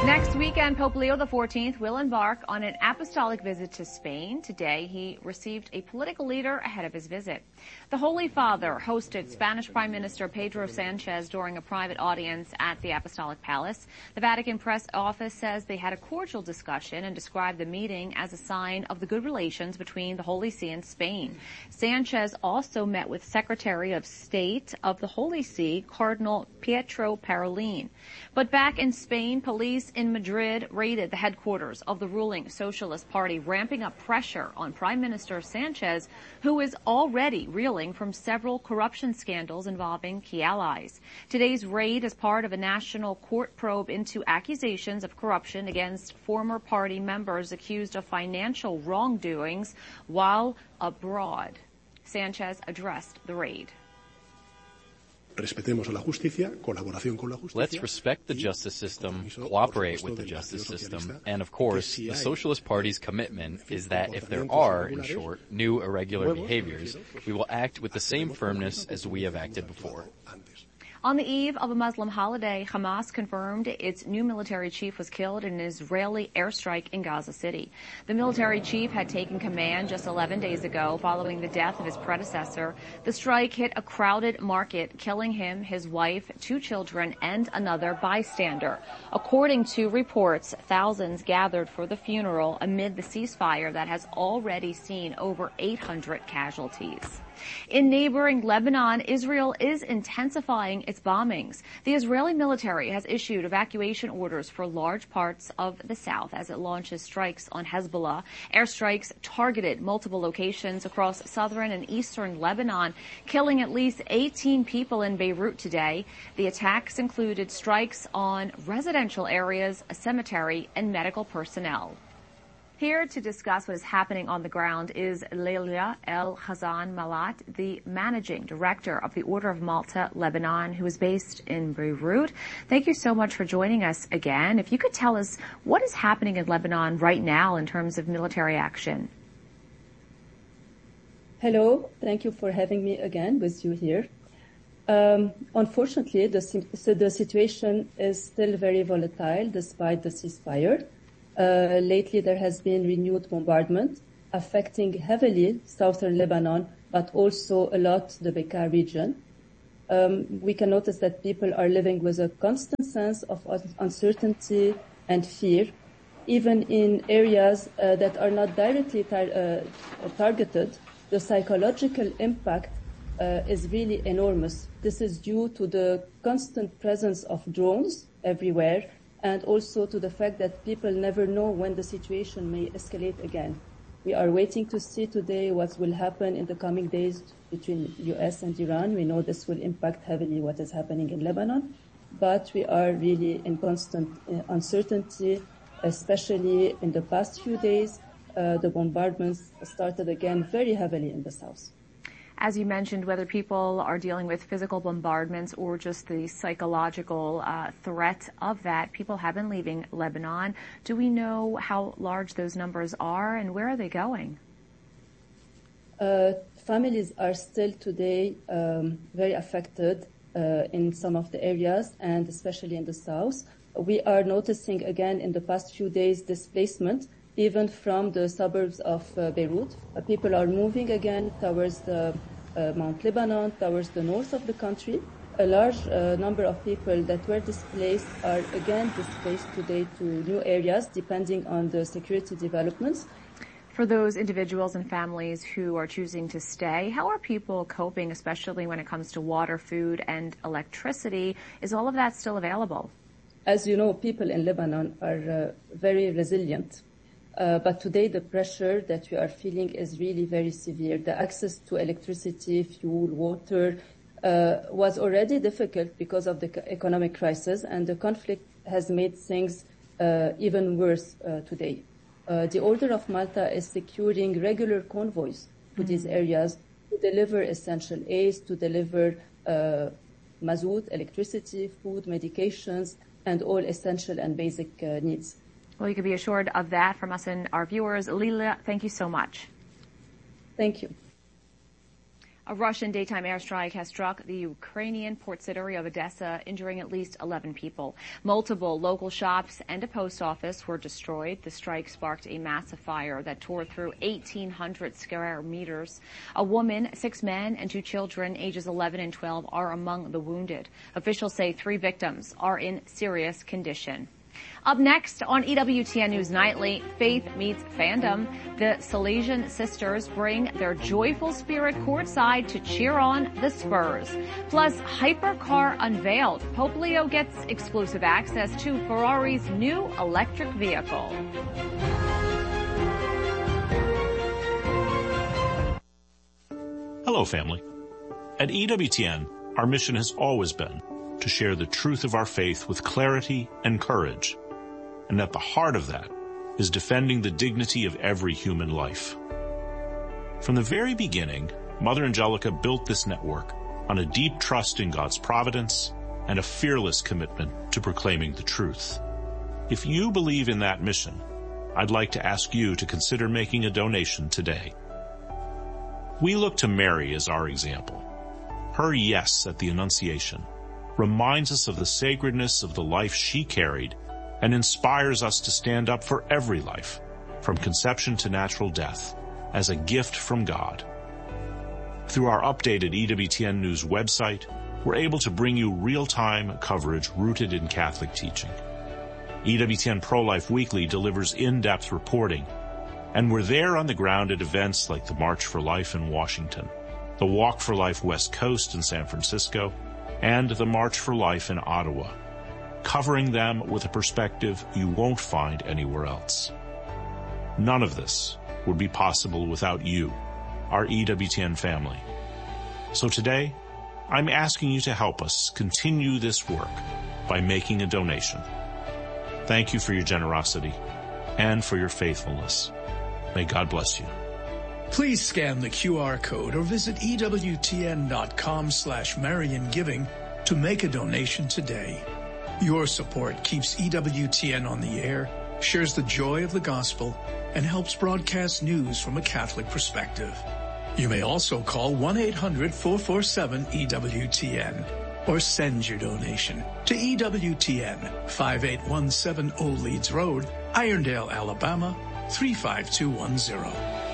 Next weekend, Pope Leo XIV will embark on an apostolic visit to Spain. Today, he received a political leader ahead of his visit. The Holy Father hosted Spanish Prime Minister Pedro Sanchez during a private audience at the Apostolic Palace. The Vatican press office says they had a cordial discussion and described the meeting as a sign of the good relations between the Holy See and Spain. Sanchez also met with Secretary of State of the Holy See, Cardinal Pietro Parolin. But back in Spain, police in Madrid raided the headquarters of the ruling Socialist Party, ramping up pressure on Prime Minister Sanchez, who is already reeling from several corruption scandals involving key allies. Today's raid is part of a national court probe into accusations of corruption against former party members accused of financial wrongdoings while abroad. Sanchez addressed the raid. Respetemos la justicia, colaboración con la justicia. Let's respect the justice system, cooperate with the justice system, and of course, the Socialist Party's commitment is that if there are, in short, new irregular behaviors, we will act with the same firmness as we have acted before. On the eve of a Muslim holiday, Hamas confirmed its new military chief was killed in an Israeli airstrike in Gaza City. The military chief had taken command just 11 days ago following the death of his predecessor. The strike hit a crowded market, killing him, his wife, 2 children, and another bystander. According to reports, thousands gathered for the funeral amid the ceasefire that has already seen over 800 casualties. In neighboring Lebanon, Israel is intensifying its bombings. The Israeli military has issued evacuation orders for large parts of the south as it launches strikes on Hezbollah. Airstrikes targeted multiple locations across southern and eastern Lebanon, killing at least 18 people in Beirut today. The attacks included strikes on residential areas, a cemetery, and medical personnel. Here to discuss what is happening on the ground is Leila El Hazan Malat, the managing director of the Order of Malta Lebanon, who is based in Beirut. Thank you so much for joining us again. If you could tell us what is happening in Lebanon right now in terms of military action. Hello, thank you for having me again with you here. Unfortunately, the situation is still very volatile despite the ceasefire. Lately, there has been renewed bombardment affecting heavily southern Lebanon, but also a lot the Bekaa region. We can notice that people are living with a constant sense of uncertainty and fear, even in areas that are not directly targeted. The psychological impact is really enormous. This is due to the constant presence of drones everywhere, and also to the fact that people never know when the situation may escalate again. We are waiting to see today what will happen in the coming days between US and Iran. We know this will impact heavily what is happening in Lebanon, but we are really in constant uncertainty, especially in the past few days. The bombardments started again very heavily in the south. As you mentioned, whether people are dealing with physical bombardments or just the psychological threat of that, people have been leaving Lebanon. Do we know how large those numbers are and where are they going? Families are still today very affected in some of the areas, and especially in the south. We are noticing again in the past few days displacement, even from the suburbs of Beirut. People are moving again towards the Mount Lebanon, towards the north of the country. A large number of people that were displaced are again displaced today to new areas, depending on the security developments. For those individuals and families who are choosing to stay, how are people coping, especially when it comes to water, food, and electricity? Is all of that still available? As you know, people in Lebanon are very resilient. But today the pressure that we are feeling is really very severe. The access to electricity, fuel, water was already difficult because of the economic crisis, and the conflict has made things even worse today. The Order of Malta is securing regular convoys to these areas to deliver essential aids, to deliver mazout, electricity, food, medications, and all essential and basic needs. Well, you can be assured of that from us and our viewers. Leila, thank you so much. Thank you. A Russian daytime airstrike has struck the Ukrainian port city of Odessa, injuring at least 11 people. Multiple local shops and a post office were destroyed. The strike sparked a massive fire that tore through 1,800 square meters. A woman, 6 men, and 2 children, ages 11 and 12, are among the wounded. Officials say 3 victims are in serious condition. Up next on EWTN News Nightly, faith meets fandom. The Salesian sisters bring their joyful spirit courtside to cheer on the Spurs. Plus, hypercar unveiled. Pope Leo gets exclusive access to Ferrari's new electric vehicle. Hello, family. At EWTN, our mission has always been to share the truth of our faith with clarity and courage. And at the heart of that is defending the dignity of every human life. From the very beginning, Mother Angelica built this network on a deep trust in God's providence and a fearless commitment to proclaiming the truth. If you believe in that mission, I'd like to ask you to consider making a donation today. We look to Mary as our example. Her yes at the Annunciation reminds us of the sacredness of the life she carried and inspires us to stand up for every life, from conception to natural death, as a gift from God. Through our updated EWTN News website, we're able to bring you real-time coverage rooted in Catholic teaching. EWTN Pro-Life Weekly delivers in-depth reporting, and we're there on the ground at events like the March for Life in Washington, the Walk for Life West Coast in San Francisco, and the March for Life in Ottawa, covering them with a perspective you won't find anywhere else. None of this would be possible without you, our EWTN family. So today, I'm asking you to help us continue this work by making a donation. Thank you for your generosity and for your faithfulness. May God bless you. Please scan the QR code or visit EWTN.com/MarianGiving to make a donation today. Your support keeps EWTN on the air, shares the joy of the gospel, and helps broadcast news from a Catholic perspective. You may also call 1-800-447-EWTN or send your donation to EWTN, 5817 Old Leeds Road, Irondale, Alabama, 35210.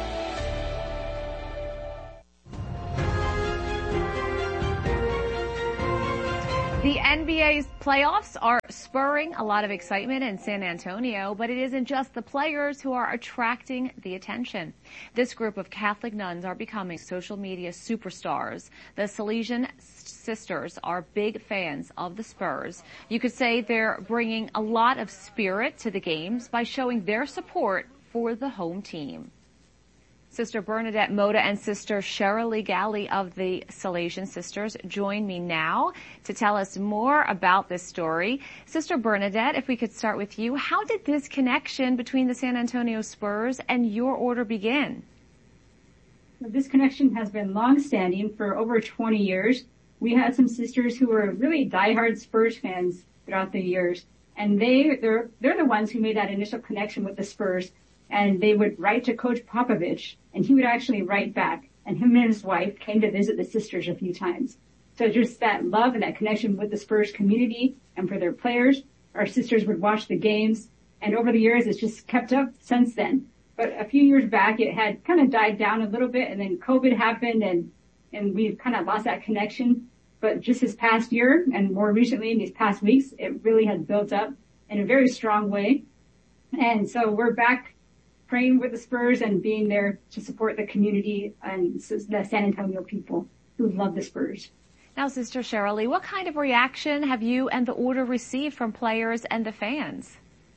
The NBA's playoffs are spurring a lot of excitement in San Antonio, but it isn't just the players who are attracting the attention. This group of Catholic nuns are becoming social media superstars. The Salesian sisters are big fans of the Spurs. You could say they're bringing a lot of spirit to the games by showing their support for the home team. Sister Bernadette Moda and Sister Cheryl Galley of the Salesian Sisters join me now to tell us more about this story. Sister Bernadette, if we could start with you, how did this connection between the San Antonio Spurs and your order begin? This connection has been long-standing for over 20 years. We had some sisters who were really diehard Spurs fans throughout the years, and they're the ones who made that initial connection with the Spurs. And they would write to Coach Popovich, and he would actually write back. And him and his wife came to visit the sisters a few times. So just that love and that connection with the Spurs community and for their players, our sisters would watch the games. And over the years, it's just kept up since then. But a few years back, it had kind of died down a little bit, and then COVID happened, and we've kind of lost that connection. But just this past year, and more recently in these past weeks, it really has built up in a very strong way. And so we're back praying with the Spurs and being there to support the community and the San Antonio people who love the Spurs. Now, Sister Cheryl, what kind of reaction have you and the order received from players and the fans?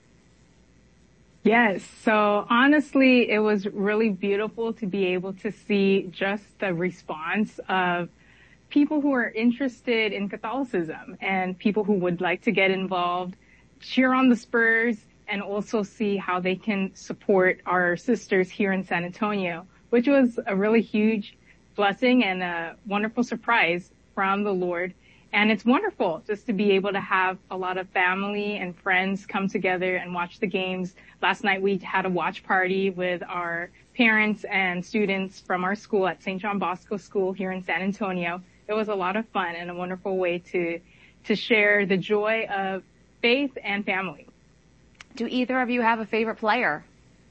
Yes, so honestly, it was really beautiful to be able to see just the response of people who are interested in Catholicism and people who would like to get involved, cheer on the Spurs, and also see how they can support our sisters here in San Antonio, which was a really huge blessing and a wonderful surprise from the Lord. And it's wonderful just to be able to have a lot of family and friends come together and watch the games. Last night we had a watch party with our parents and students from our school at St. John Bosco School here in San Antonio. It was a lot of fun and a wonderful way to share the joy of faith and family. Do either of you have a favorite player?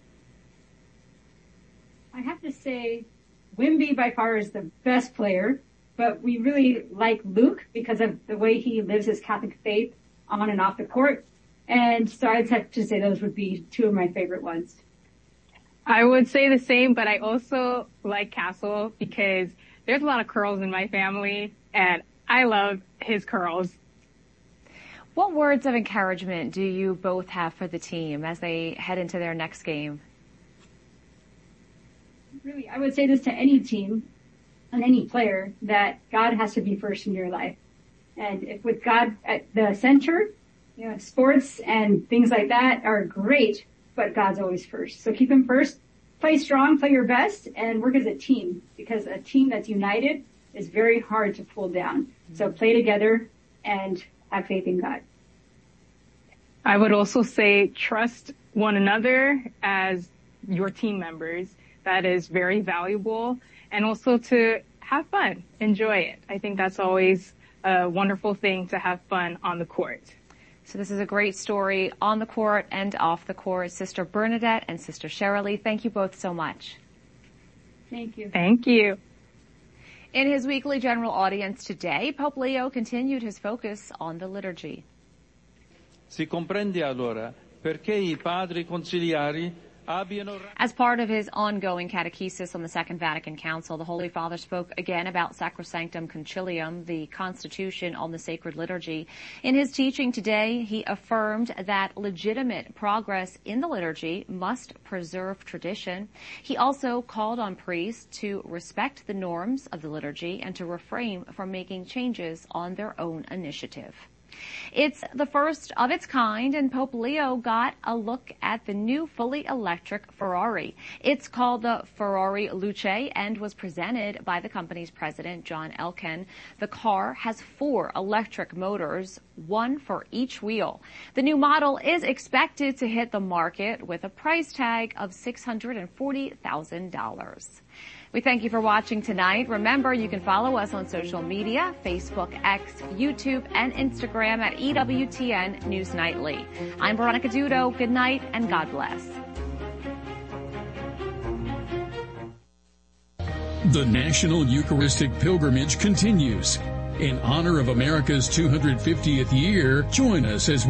I have to say Wimby by far is the best player, but we really like Luke because of the way he lives his Catholic faith on and off the court. And so I'd have to say those would be two of my favorite ones. I would say the same, but I also like Castle because there's a lot of curls in my family, and I love his curls. What words of encouragement do you both have for the team as they head into their next game? Really, I would say this to any team and any player, that God has to be first in your life. And if with God at the center, sports and things like that are great, but God's always first. So keep him first, play strong, play your best, and work as a team, because a team that's united is very hard to pull down. So play together and have faith in God. I would also say trust one another as your team members. That is very valuable. And also to have fun, enjoy it. I think that's always a wonderful thing, to have fun on the court. So this is a great story on the court and off the court. Sister Bernadette and Sister Shirley, thank you both so much. Thank you. Thank you. In his weekly general audience today, Pope Leo continued his focus on the liturgy. Si comprende allora perché I padri conciliari abbiano... As part of his ongoing catechesis on the Second Vatican Council, the Holy Father spoke again about Sacrosanctum Concilium, the constitution on the sacred liturgy. In his teaching today, he affirmed that legitimate progress in the liturgy must preserve tradition. He also called on priests to respect the norms of the liturgy and to refrain from making changes on their own initiative. It's the first of its kind, and Pope Leo got a look at the new fully electric Ferrari. It's called the Ferrari Luce and was presented by the company's president, John Elkann. The car has 4 electric motors, 1 for each wheel. The new model is expected to hit the market with a price tag of $640,000. We thank you for watching tonight. Remember, you can follow us on social media, Facebook, X, YouTube, and Instagram at EWTN News Nightly. I'm Veronica Dudo. Good night and God bless. The National Eucharistic Pilgrimage continues. In honor of America's 250th year, join us as